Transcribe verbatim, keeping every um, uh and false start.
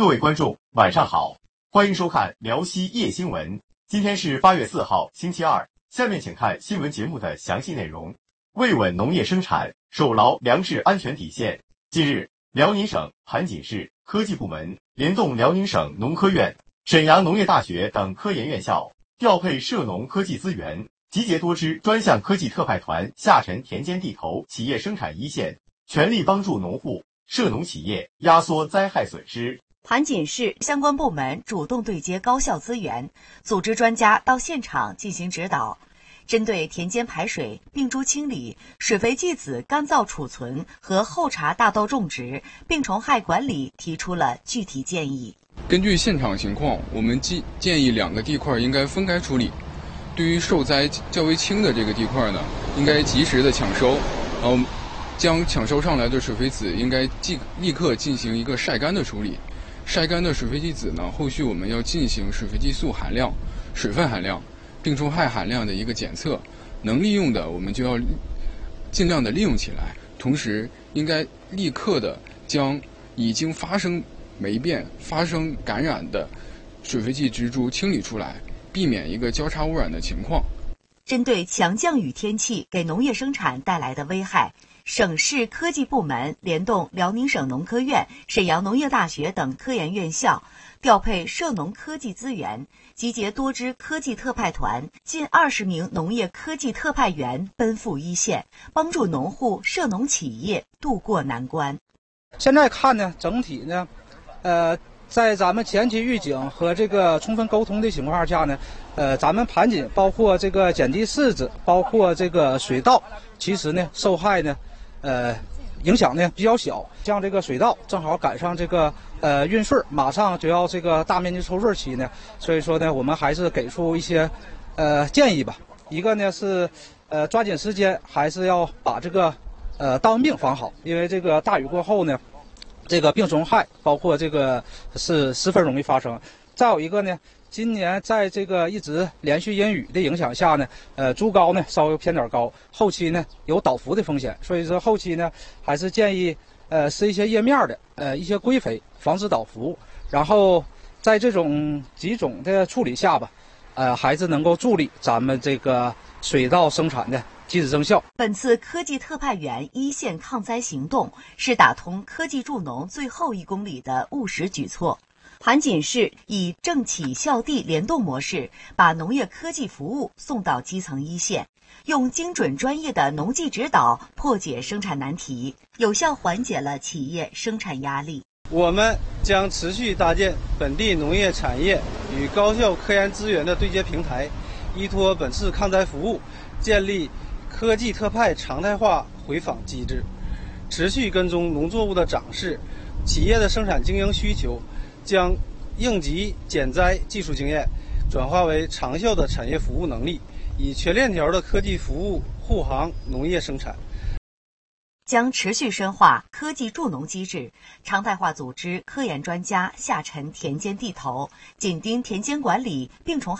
各位观众，晚上好，欢迎收看辽西夜新闻。今天是八月四号，星期二。下面请看新闻节目的详细内容。为稳农业生产，守牢粮食安全底线，近日，辽宁省盘锦市科技部门联动辽宁省农科院、沈阳农业大学等科研院校，调配涉农科技资源，集结多支专项科技特派团下沉田间地头企业生产一线，全力帮助农户、涉农企业压缩灾害损失。 盘锦市相关部门主动对接高校资源，组织专家到现场进行指导，针对田间排水、病株清理、水肥剂子干燥储存和后茬大豆种植、病虫害管理提出了具体建议。 根据现场情况，我们建议两个地块应该分开处理。对于受灾较为轻的这个地块呢，应该及时的抢收，然后将抢收上来的水肥子应该即立刻进行一个晒干的处理。晒干的水肥剂子呢，后续我们要进行水肥剂素含量、水分含量、病虫害含量的一个检测，能利用的我们就要尽量的利用起来，同时应该立刻的将已经发生霉变、发生感染的水肥剂植株清理出来，避免一个交叉污染的情况。 针对强降雨天气给农业生产带来的危害，省市科技部门联动辽宁省农科院、沈阳农业大学等科研院校，调配涉农科技资源，集结多支科技特派团，近二十名农业科技特派员奔赴一线，帮助农户、涉农企业渡过难关。 现在看呢，整体呢，呃，在咱们前期预警和这个充分沟通的情况下呢，呃，咱们盘锦包括这个碱地柿子，包括这个水稻，其实呢受害呢。呃，影响呢比较小，像这个水稻正好赶上这个呃运穗，马上就要这个大面积抽穗期呢，所以说呢，我们还是给出一些呃建议吧。一个呢是呃抓紧时间，还是要把这个呃稻瘟病防好，因为这个大雨过后呢，这个病虫害包括这个是十分容易发生。再有一个呢，今年在这个一直连续阴雨的影响下呢，呃，株高呢稍微偏点高，后期呢有倒伏的风险，所以说后期呢还是建议呃施一些叶面的呃一些规肥，防止倒伏。然后在这种几种的处理下吧，呃，还是能够助力咱们这个水稻生产的及时增效。 本次科技特派员一线抗灾行动是打通科技助农最后一公里的务实举措。盘锦市以政企校地联动模式，把农业科技服务送到基层一线，用精准专业的农技指导破解生产难题，有效缓解了企业生产压力。 我们将持续搭建本地农业产业与高校科研资源的对接平台，依托本次抗灾服务，建立科技特派常态化回访机制，持续跟踪农作物的长势、企业的生产经营需求，将应急减灾技术经验转化为长效的产业服务能力，以全链条的科技服务护航农业生产。 将持续深化科技助农机制，常态化组织科研专家下沉田间地头，紧盯田间管理、病虫害